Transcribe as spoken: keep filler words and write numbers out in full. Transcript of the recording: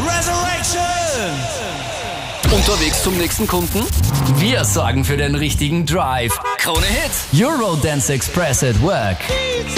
Resurrection! Unterwegs zum nächsten Kunden? Wir sorgen für den richtigen Drive. Krone Hits, Eurodance Express at Work.